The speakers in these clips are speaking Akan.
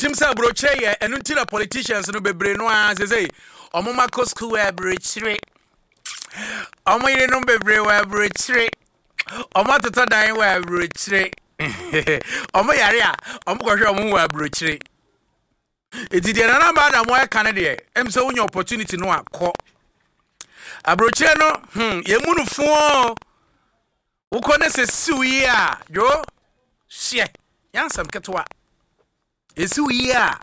Untim sa broche ye enu ntira politicians no bebre no a say omoma ko school we brochire omoyire no bebre we brochire omototo dan we brochire omoyare a omkohwe omo we brochire edide na ba da mo e kan de em se unya opportunity no akọ abrochire no yemunu fu ukone se siwi a yo hye yansam ketwa esiwi a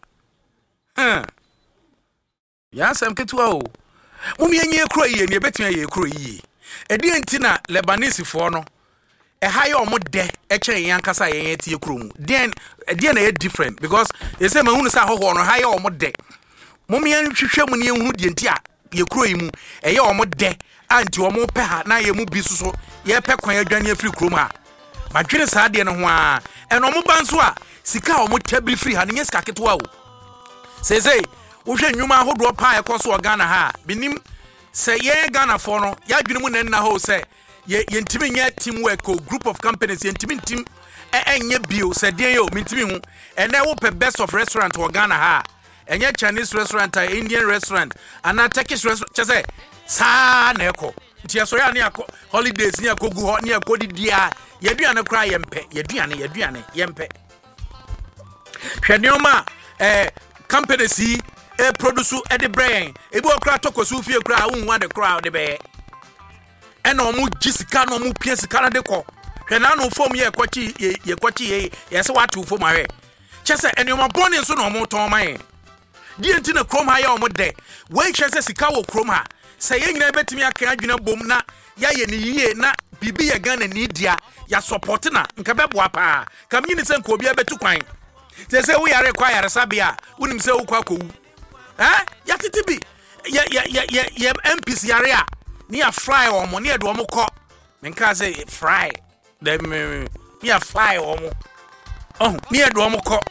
yansam ketwa o mumienye kro yi ne betia ye kro yi edi entina Lebanese fo no haye omode kire yankasa ye tie kro mu den na ye different because they say mahunu sa hoho no haye omode mumien hwehwe mu ne ehunu die ntia ye kro yi mu ye omode anti omo pe ha na ye mu bi so ye pe kwan adwane afiri kro mu ha madwene saa de no ho a eno mo banso a sika omo tabri free ha ne sika ketwa o say wo hwe nnwuma ahodo pa ekoso Ghana ha binim say ye Ghana for no ya dwene mu na ho say ye ntimi nya teamwork o group of companies ye ntimi team enye bio say den yo ntimi hu ene wo pe best of restaurant o Ghana ha enye Chinese restaurant Indian restaurant ana Turkish restaurant say sa na eko ntia so ya ne holidays ni akogu ho ni akodi dia yeduane kra yempe yeduane yempe hwenioma companies produce the brain ebi okra tokosu fie kra unwa the crowd be ena omu gisika no omu pie sika na de ko hwena no fom ye kwachi ye se watu fom awe chese enioma boni so no omu ton man die nti na krom ha ya omu de we chese sika wo krom ha se ye nyina betimi aka adwena bom na ya ye ni yie na bibi ye Ghana ni dia ya support na nka beboa pa kam nyini se nka obi abetu kwan se wo yare kwa yare sabia unim se wo kwa kowu ya titibi ya MPs yare a ni a fly omo ni edo omo ko nka say fry dem ni a fly omo ni edo omo ko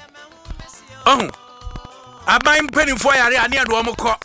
aban penifo yare a ni edo omo ko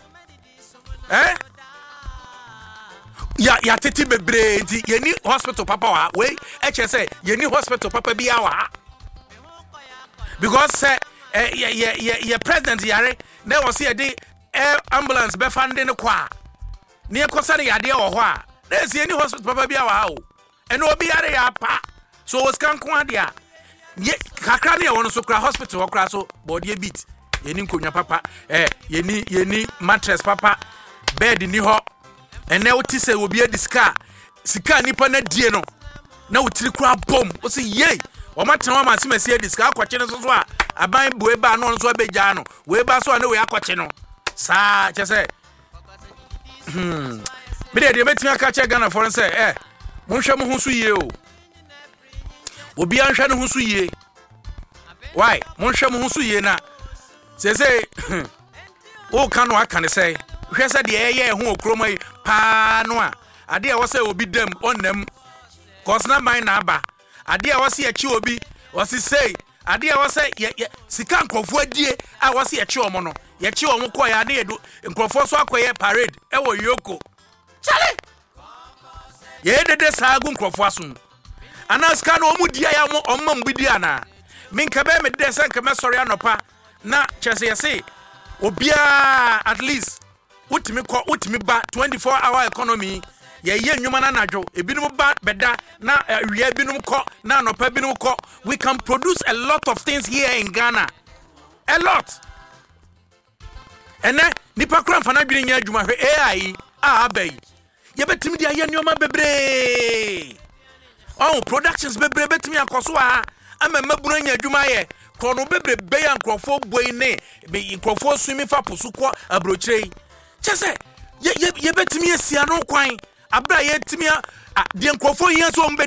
ya titi bebre nti yeni hospital papa wa we say yeni hospital papa bia wa because ye president yare na was here the ambulance be funding kwa na ekosare yade wo ho a na si yeni hospital papa bia wa o eno obi yare ya pa so was kan kwa dia ye kakra na won so kra hospital kra so body beat yeni nkonya papa yeni mattress papa bed ni ho ene oti se obi adiska sika nipa na die no na otiri kra bom o se ye o matena ma semasi adiska akwache no so a aban bueba no so abeja no we ba so na we akwache no sa che se bi de betimi aka che Ghana for say monhwe mo ho so ye o obi anhwe no ho so ye why monhwe mo ho so ye na say o kanu aka ne say hwe se de ye ho okroma yi pa no a ade a wo say obi dem onam cause na man na aba ade a wo say echi obi wo say ade a wo say sika nkrofo adie a wo say echi omo no ye chi omo ko ya ade edo nkrofo so akoye parade e wo yoko chale ye dede saagu nkrofo asun anaska no omu dia ya mo omma mbidi ana minka be me de se nka me sori anopa na chese yese obia at least utimi ba 24-hour economy ye nnwuma na nadwo ebinum ba beda na wiya binum ko na anopa binum ko we can produce a lot of things here in Ghana a lot ene nipa kran fa na dwene nya adwuma hwe AI abai ye betimi dia ye nnwuma bebre productions bebre betimi akoso a ama mabunu nya adwuma ye kono bebre be ya nkrofo boi ne nkrofo sumi fa posuko abrochire chese ye betimi asia no kwan abra ye timi de nkrofo yin so